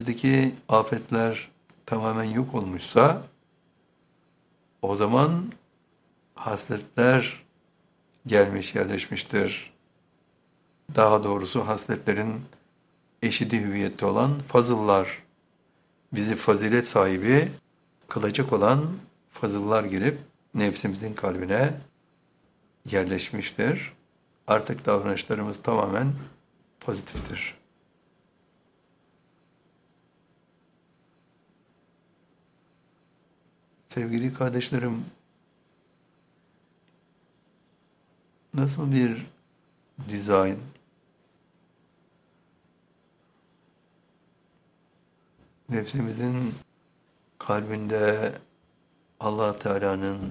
nefsimizdeki afetler tamamen yok olmuşsa, o zaman hasletler gelmiş, yerleşmiştir. Daha doğrusu hasletlerin eşidi hüviyette olan fazıllar, bizi fazilet sahibi kılacak olan fazıllar girip nefsimizin kalbine yerleşmiştir. Artık davranışlarımız tamamen pozitiftir. Sevgili kardeşlerim, nasıl bir dizayn, nefsimizin kalbinde Allah Teala'nın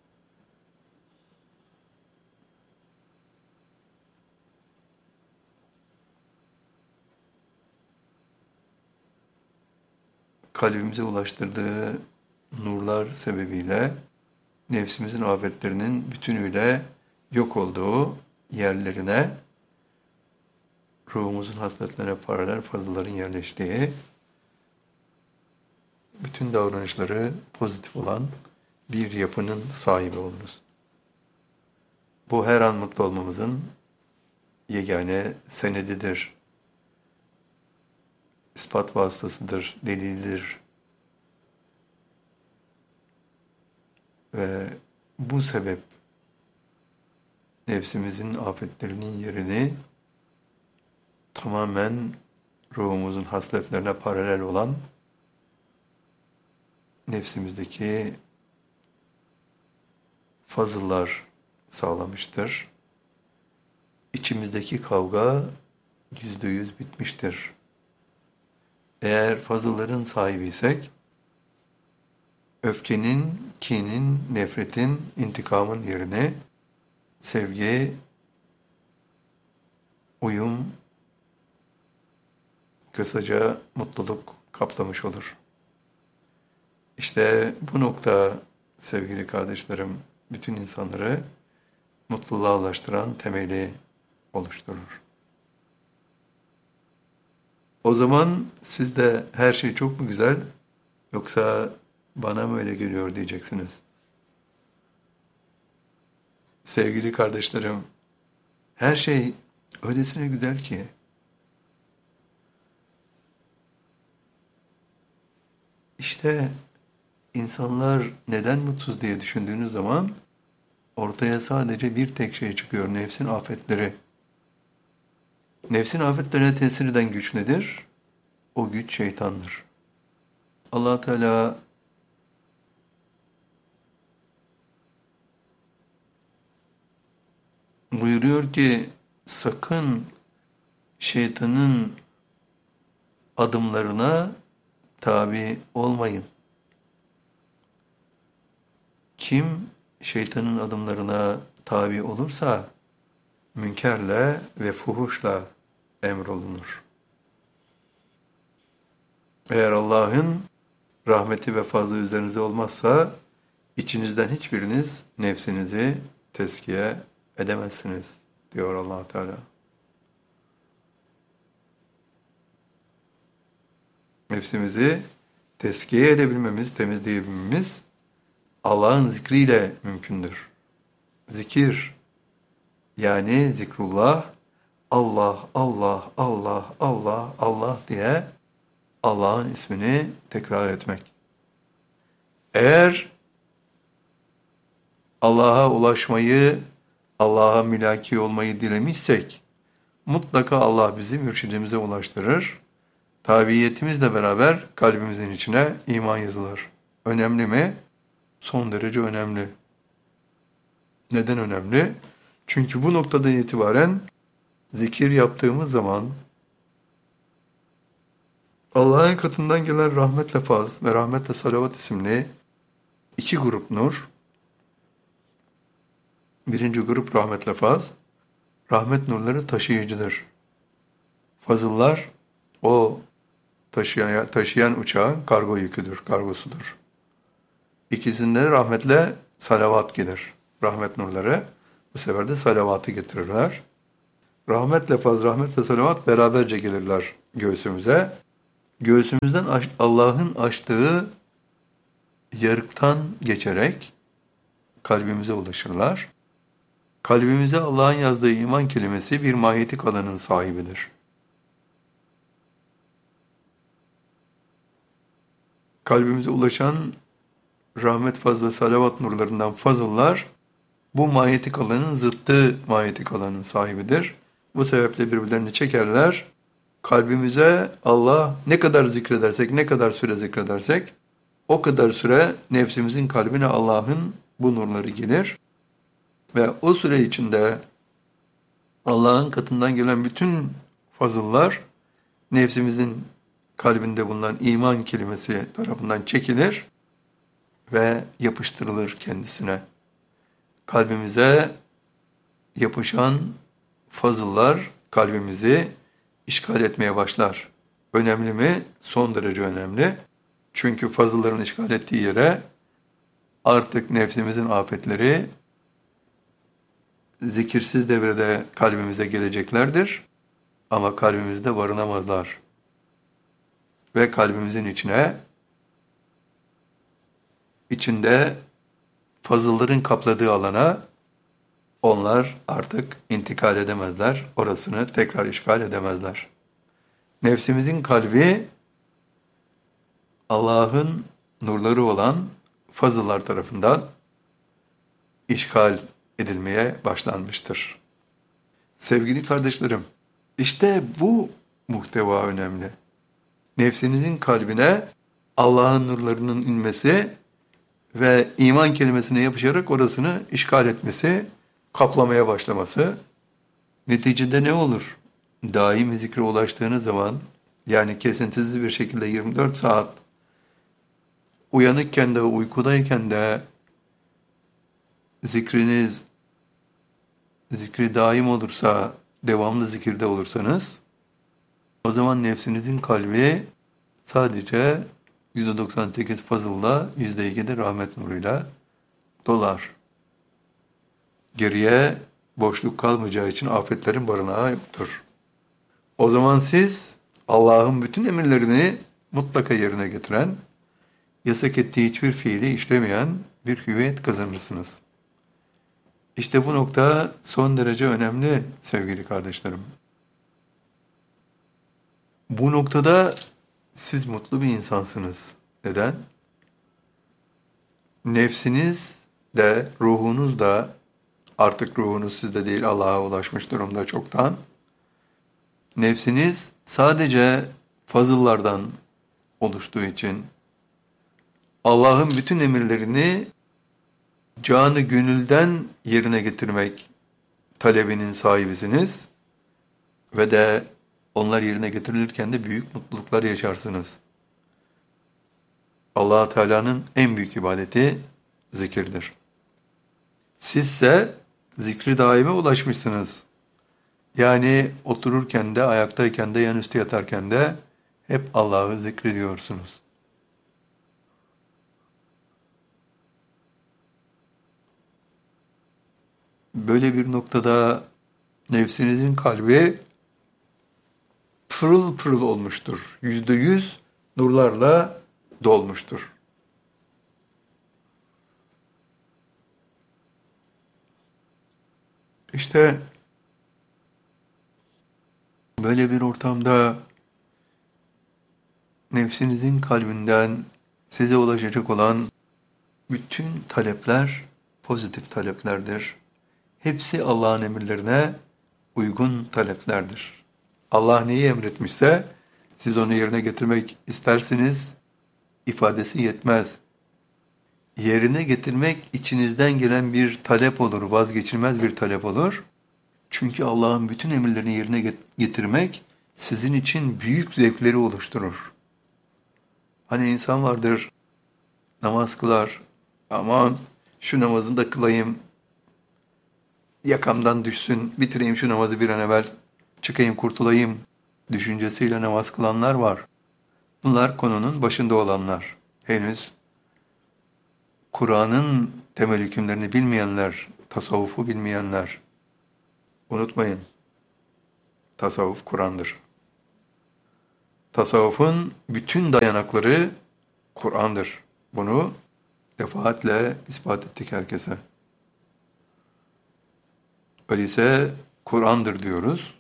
kalbimize ulaştırdığı nurlar sebebiyle nefsimizin afetlerinin bütünüyle yok olduğu yerlerine ruhumuzun hasletlerine paralel fazlaların yerleştiği, bütün davranışları pozitif olan bir yapının sahibi oluruz. Bu her an mutlu olmamızın yegane senedidir. İspat vasıtasıdır, delildir. Ve bu sebep nefsimizin afetlerinin yerini tamamen ruhumuzun hasletlerine paralel olan nefsimizdeki fazıllar sağlamıştır. İçimizdeki kavga %100 bitmiştir. Eğer fazılların sahibiysek, öfkenin, kinin, nefretin, intikamın yerine sevgi, uyum, kısaca mutluluk kaplamış olur. İşte bu nokta sevgili kardeşlerim, bütün insanları mutluluğa ulaştıran temeli oluşturur. O zaman siz de her şey çok mu güzel, yoksa bana mı öyle geliyor diyeceksiniz. Sevgili kardeşlerim, her şey öylesine güzel ki, işte insanlar neden mutsuz diye düşündüğünüz zaman ortaya sadece bir tek şey çıkıyor: nefsin afetleri. Nefsin afetlerine tesir eden güç nedir? O güç şeytandır. Allah Teala buyuruyor ki sakın şeytanın adımlarına tabi olmayın. Kim şeytanın adımlarına tabi olursa münkerle ve fuhuşla emrolunur. Eğer Allah'ın rahmeti ve fazlı üzerinize olmazsa içinizden hiçbiriniz nefsinizi tezkiye edemezsiniz diyor Allah Teala. Nefsimizi tezkiye edebilmemiz, temizleyebilmemiz Allah'ın zikriyle mümkündür. Zikir, yani zikrullah, Allah, Allah, Allah, Allah, Allah diye Allah'ın ismini tekrar etmek. Eğer Allah'a ulaşmayı, Allah'a mülaki olmayı dilemişsek, mutlaka Allah bizi mürşidimize ulaştırır. Tabiiyetimizle beraber kalbimizin içine iman yazılır. Önemli mi? Son derece önemli. Neden önemli? Çünkü bu noktadan itibaren zikir yaptığımız zaman Allah'ın katından gelen rahmetle faz ve rahmetle salavat isimli iki grup nur. Birinci grup rahmetle faz. Rahmet nurları taşıyıcıdır. Fazıllar o taşıyan uçağın kargo yüküdür, kargosudur. İkisinde rahmetle salavat gelir. Rahmet nurları bu sefer de salavatı getirirler. Rahmetle faz, rahmetle salavat beraberce gelirler göğsümüze. göğsümüzden Allah'ın açtığı yarıktan geçerek kalbimize ulaşırlar. Kalbimize Allah'ın yazdığı iman kelimesi bir manyetik alanın sahibidir. Kalbimize ulaşan rahmet, fazl ve salavat nurlarından fazıllar, bu manyetik alanın zıttı manyetik alanın sahibidir. Bu sebeple birbirlerini çekerler. Kalbimize Allah ne kadar zikredersek, ne kadar süre zikredersek, o kadar süre nefsimizin kalbine Allah'ın bu nurları gelir. Ve o süre içinde Allah'ın katından gelen bütün fazıllar nefsimizin kalbinde bulunan iman kelimesi tarafından çekilir ve yapıştırılır kendisine. Kalbimize yapışan fazıllar kalbimizi işgal etmeye başlar. Önemli mi? Son derece önemli. Çünkü fazılların işgal ettiği yere artık nefsimizin afetleri zikirsiz devrede kalbimize geleceklerdir ama kalbimizde barınamazlar. Ve kalbimizin içinde fazılların kapladığı alana onlar artık intikal edemezler, orasını tekrar işgal edemezler. Nefsimizin kalbi Allah'ın nurları olan fazıllar tarafından işgal edilmeye başlanmıştır. Sevgili kardeşlerim, işte bu muhteva önemli. Nefsinizin kalbine Allah'ın nurlarının inmesi ve iman kelimesine yapışarak orasını işgal etmesi, kaplamaya başlaması. Neticede ne olur? Daimi zikre ulaştığınız zaman, yani kesintisiz bir şekilde 24 saat uyanıkken de, uykudayken de zikri daim olursa, devamlı zikirde olursanız, o zaman nefsinizin kalbi sadece %98 fazılla, %2 de rahmet nuruyla dolar. Geriye boşluk kalmayacağı için afetlerin barınağı yoktur. O zaman siz Allah'ın bütün emirlerini mutlaka yerine getiren, yasak ettiği hiçbir fiili işlemeyen bir hüviyet kazanırsınız. İşte bu nokta son derece önemli sevgili kardeşlerim. Bu noktada siz mutlu bir insansınız. Neden? Nefsiniz de, ruhunuz da, artık ruhunuz sizde değil, Allah'a ulaşmış durumda çoktan. Nefsiniz sadece fazıllardan oluştuğu için Allah'ın bütün emirlerini canı gönülden yerine getirmek talebinin sahibisiniz ve de onlar yerine getirilirken de büyük mutluluklar yaşarsınız. Allah Teala'nın en büyük ibadeti zikirdir. Sizse zikri daime ulaşmışsınız. Yani otururken de, ayaktayken de, yanüstü yatarken de hep Allah'ı zikrediyorsunuz. Böyle bir noktada nefsinizin kalbi pırıl pırıl olmuştur. %100 nurlarla dolmuştur. İşte böyle bir ortamda nefsinizin kalbinden size ulaşacak olan bütün talepler pozitif taleplerdir. Hepsi Allah'ın emirlerine uygun taleplerdir. Allah neyi emretmişse siz onu yerine getirmek istersiniz, ifadesi yetmez. Yerine getirmek içinizden gelen bir talep olur, vazgeçilmez bir talep olur. Çünkü Allah'ın bütün emirlerini yerine getirmek sizin için büyük zevkleri oluşturur. Hani insan vardır, namaz kılar, aman şu namazını da kılayım, yakamdan düşsün, bitireyim şu namazı bir an evvel, çıkayım kurtulayım düşüncesiyle namaz kılanlar var. Bunlar konunun başında olanlar. Henüz Kur'an'ın temel hükümlerini bilmeyenler, tasavvufu bilmeyenler. Unutmayın, tasavvuf Kur'an'dır. Tasavvufun bütün dayanakları Kur'an'dır. Bunu defaatle ispat ettik herkese. Öyleyse Kur'an'dır diyoruz.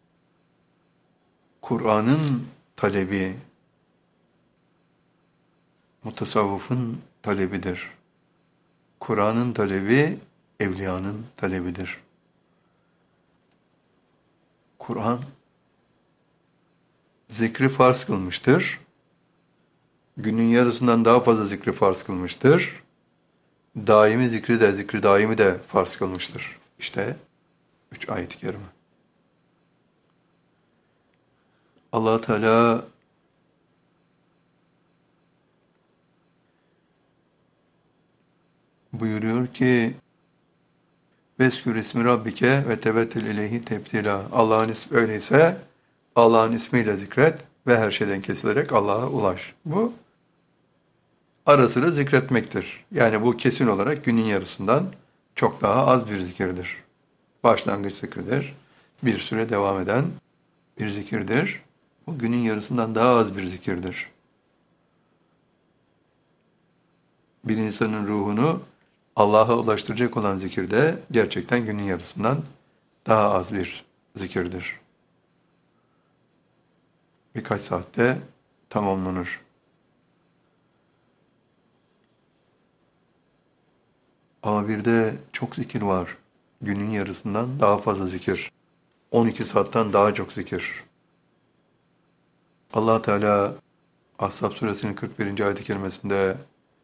Kur'an'ın talebi, mutasavvıfın talebidir. Kur'an'ın talebi, evliyanın talebidir. Kur'an, zikri farz kılmıştır. Günün yarısından daha fazla zikri farz kılmıştır. Daimi zikri de, zikri daimi de farz kılmıştır. İşte 3 ayet-i kerime. Allah Teala buyuruyor ki Veskür ismi Rabbike ve tevettül ileyhi tebtila. Allah'ın ismi öyleyse Allah'ın ismiyle zikret ve her şeyden kesilerek Allah'a ulaş. Bu ara sıra zikretmektir. Yani bu kesin olarak günün yarısından çok daha az bir zikirdir. Başlangıç zikirdir. Bir süre devam eden bir zikirdir. Bu günün yarısından daha az bir zikirdir. Bir insanın ruhunu Allah'a ulaştıracak olan zikir de gerçekten günün yarısından daha az bir zikirdir. Birkaç saatte tamamlanır. Ama bir de çok zikir var. Günün yarısından daha fazla zikir. 12 saatten daha çok zikir. Allah Teala Ashab suresinin 41. ayet-i kerimesinde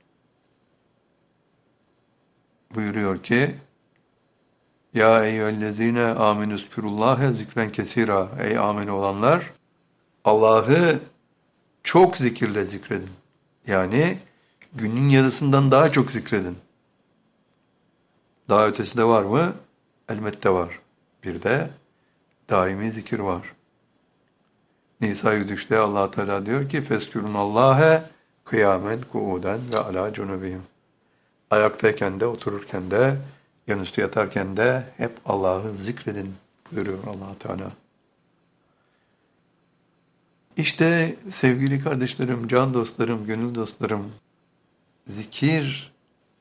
buyuruyor ki Ya eyyühellezine amenüzkürullâhe zikren kesira. Ey amin olanlar, Allah'ı çok zikirle zikredin. Yani günün yarısından daha çok zikredin. Daha ötesi de var mı? Elbette var. Bir de daimi zikir var. Nisa 103'te Allah Teala diyor ki Feskürunallahe kıyamen kuuden ve ala cunubihim. Ayaktayken de, otururken de, yanüstü yatarken de hep Allah'ı zikredin buyuruyor Allah Teala. İşte sevgili kardeşlerim, can dostlarım, gönül dostlarım, zikir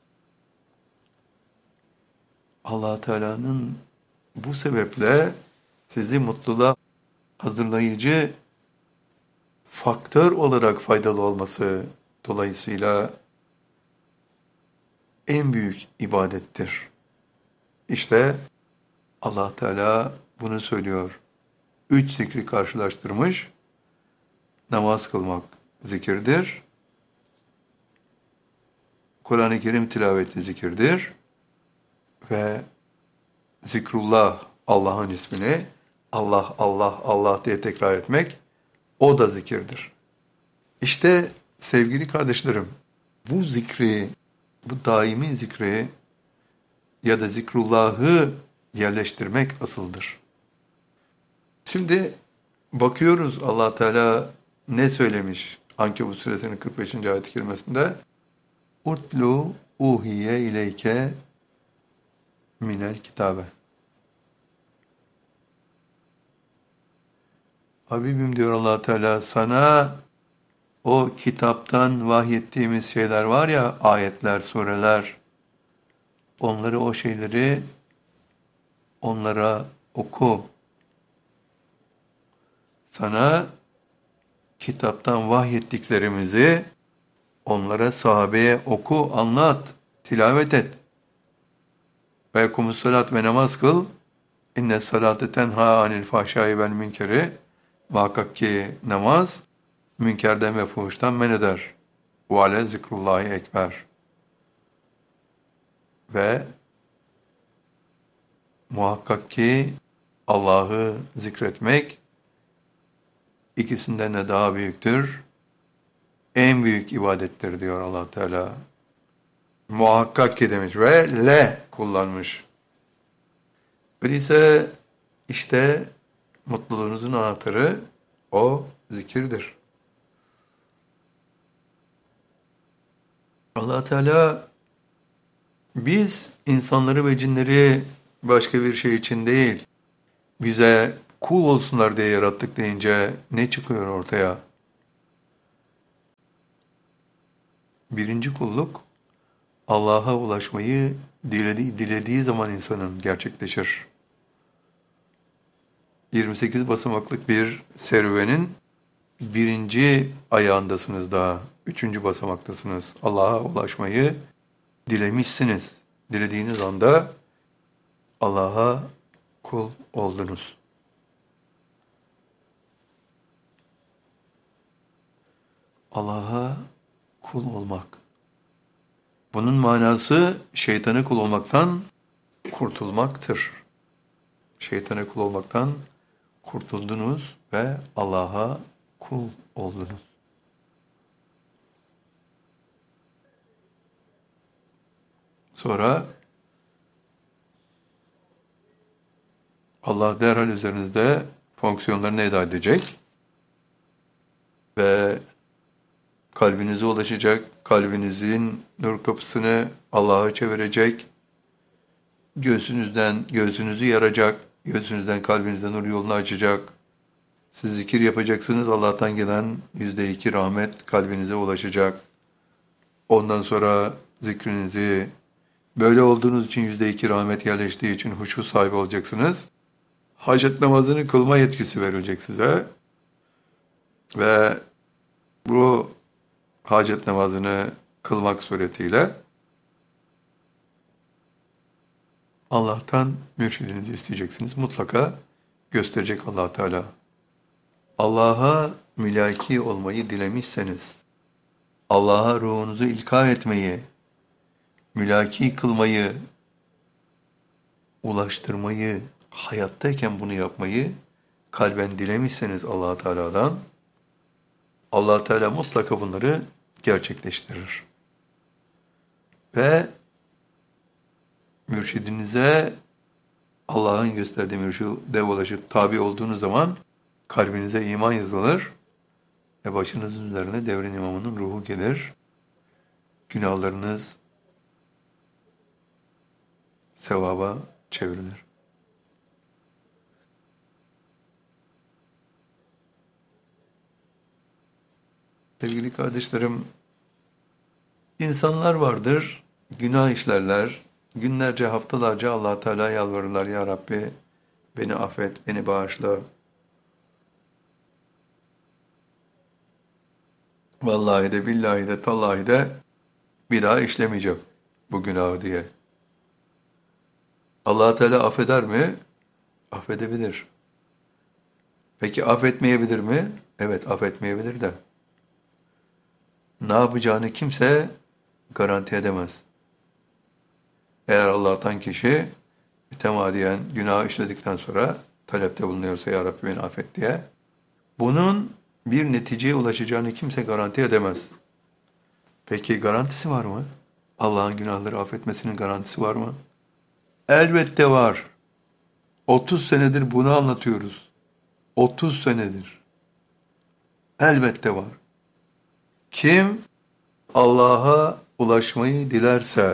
Allah Teala'nın bu sebeple sizi mutluluğa hazırlayıcı faktör olarak faydalı olması dolayısıyla en büyük ibadettir. İşte Allah Teala bunu söylüyor. 3 zikri karşılaştırmış. Namaz kılmak zikirdir. Kur'an-ı Kerim tilaveti zikirdir. Ve zikrullah, Allah'ın ismini Allah, Allah, Allah diye tekrar etmek, o da zikirdir. İşte sevgili kardeşlerim, bu zikri, bu daimi zikri ya da zikrullahı yerleştirmek asıldır. Şimdi bakıyoruz Allah Teala ne söylemiş Ankebut suresinin 45. ayet-i kerimesinde Utlu uhiye ileyke minel kitabe. Habibim diyor Allah Teala sana o kitaptan vahyettiğimiz şeyler var ya ayetler, sureler o şeyleri onlara oku. Sana kitaptan vahyettiklerimizi onlara sahabeye oku, anlat, tilavet et. Ve yekumus salat ve namaz kıl. İnne salate tenha anil fahşai vel münkeri. Muhakkak ki namaz münkerden ve fuhuştan men eder. Ve ale zikrullahi ekber. Ve muhakkak ki Allah'ı zikretmek ikisinden de daha büyüktür. En büyük ibadettir diyor Allah Teala. Muhakkak ki demiş ve le kullanmış. Öyleyse işte mutluluğunuzun anahtarı o zikirdir. Allah Teala biz insanları ve cinleri başka bir şey için değil, bize kul olsunlar diye yarattık deyince ne çıkıyor ortaya? birinci kulluk Allah'a ulaşmayı dilediği zaman insanın gerçekleşir. 28 basamaklık bir serüvenin birinci ayağındasınız daha. Üçüncü basamaktasınız. Allah'a ulaşmayı dilemişsiniz. Dilediğiniz anda Allah'a kul oldunuz. Allah'a kul olmak. Bunun manası şeytana kul olmaktan kurtulmaktır. Şeytana kul olmaktan kurtuldunuz ve Allah'a kul oldunuz. Sonra Allah derhal üzerinizde fonksiyonlarını eda edecek ve kalbinize ulaşacak, kalbinizin nur kapısını Allah'a çevirecek, göğsünüzü yaracak, göğsünüzden kalbinizden nur yolunu açacak. Siz zikir yapacaksınız, Allah'tan gelen %2 rahmet kalbinize ulaşacak. Ondan sonra zikrinizi, böyle olduğunuz için %2 rahmet yerleştiği için huşu sahibi olacaksınız. Hacet namazını kılma yetkisi verilecek size. Ve bu hacet namazını kılmak suretiyle Allah'tan mürşidinizi isteyeceksiniz. Mutlaka gösterecek Allah Teala. Allah'a mülaki olmayı dilemişseniz, Allah'a ruhunuzu ilka etmeyi, mülaki kılmayı, ulaştırmayı, hayattayken bunu yapmayı kalben dilemişseniz Allah Teala'dan, Allah Teala mutlaka bunları gerçekleştirir. Ve mürşidinize Allah'ın gösterdiği mürşide ulaşıp tabi olduğunuz zaman kalbinize iman yazılır ve başınızın üzerine devrin imamının ruhu gelir. Günahlarınız sevaba çevrilir. Sevgili kardeşlerim, insanlar vardır, günah işlerler, günlerce, haftalarca Allah Teala'ya yalvarırlar. Ya Rabbi, beni affet, beni bağışla. Vallahi de, billahi de, tallahi de bir daha işlemeyeceğim bu günahı diye. Allah Teala affeder mi? Affedebilir. Peki affetmeyebilir mi? Evet, affetmeyebilir de. Ne yapacağını kimse garanti edemez. Eğer Allah'tan kişi mütemadiyen günah işledikten sonra talepte bulunuyorsa ya Rabbi beni affet diye, bunun bir neticeye ulaşacağını kimse garanti edemez. Peki garantisi var mı? Allah'ın günahları affetmesinin garantisi var mı? Elbette var. 30 senedir bunu anlatıyoruz. 30 senedir. Elbette var. Kim Allah'a ulaşmayı dilerse,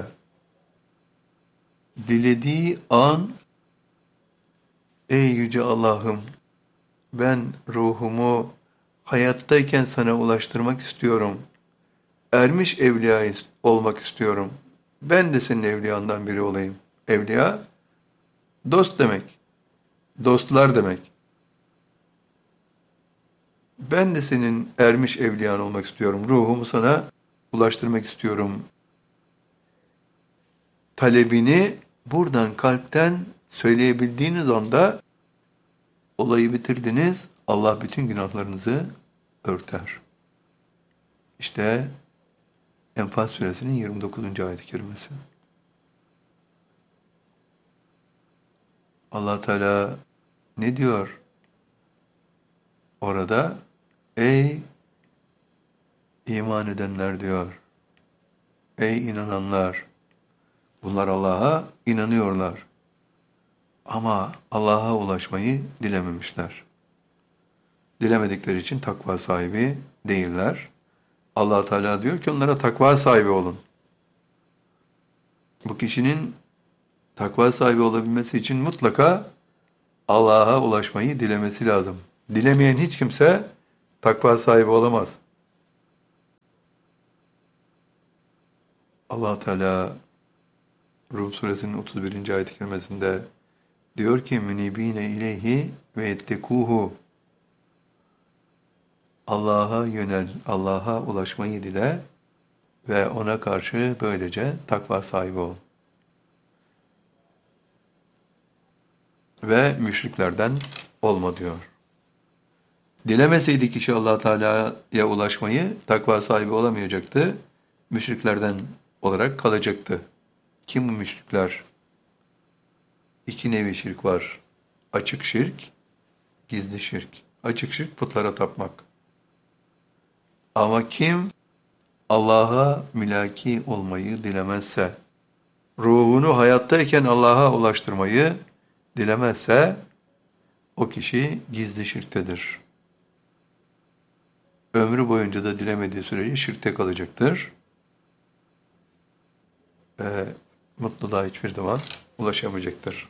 dilediği an, ey yüce Allah'ım, ben ruhumu hayattayken sana ulaştırmak istiyorum. Ermiş evliya olmak istiyorum. Ben de senin evliyandan biri olayım. Evliya, dost demek. Dostlar demek. Ben de senin ermiş evliyan olmak istiyorum. Ruhumu sana ulaştırmak istiyorum. Talebini buradan kalpten söyleyebildiğiniz anda olayı bitirdiniz. Allah bütün günahlarınızı örter. İşte Enfal suresinin 29. ayet-i kerimesi. Allah Teala ne diyor orada? Ey iman edenler diyor. Ey inananlar. Bunlar Allah'a inanıyorlar. Ama Allah'a ulaşmayı dilememişler. Dilemedikleri için takva sahibi değiller. Allah Teala diyor ki onlara takva sahibi olun. Bu kişinin takva sahibi olabilmesi için mutlaka Allah'a ulaşmayı dilemesi lazım. Dilemeyen hiç kimse takva sahibi olamaz. Allah Teala Rum suresinin 31. ayet-i kerimesinde diyor ki münibine ileyhi ve ettekuhu, Allah'a yönel, Allah'a ulaşmayı dile ve ona karşı böylece takva sahibi ol. Ve müşriklerden olma diyor. Dilemeseydi kişi Allah Teala'ya ulaşmayı, takva sahibi olamayacaktı. Müşriklerden olarak kalacaktı. Kim bu müşrikler? İki nevi şirk var. Açık şirk, gizli şirk. Açık şirk putlara tapmak. Ama kim Allah'a mülaki olmayı dilemezse, ruhunu hayattayken Allah'a ulaştırmayı dilemezse, o kişi gizli şirktedir. Ömrü boyunca da dilemediği sürece şirkte kalacaktır. Mutluluğa hiçbir zaman ulaşamayacaktır.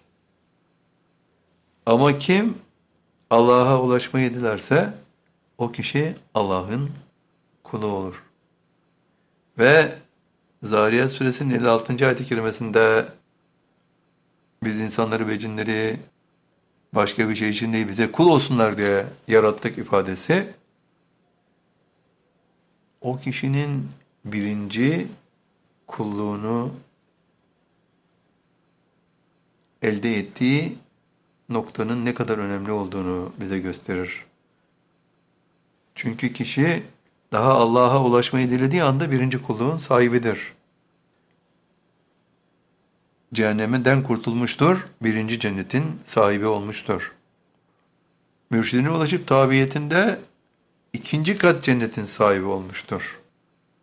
Ama kim Allah'a ulaşmayı dilerse, o kişi Allah'ın kulu olur. Ve Zariyat suresinin 56. ayet-i kerimesinde biz insanları ve cinleri başka bir şey için değil bize kul olsunlar diye yarattık ifadesi, o kişinin birinci kulluğunu elde ettiği noktanın ne kadar önemli olduğunu bize gösterir. Çünkü kişi daha Allah'a ulaşmayı dilediği anda birinci kulluğun sahibidir. Cehennemden kurtulmuştur, birinci cennetin sahibi olmuştur. Mürşidine ulaşıp tabiyetinde ikinci kat cennetin sahibi olmuştur.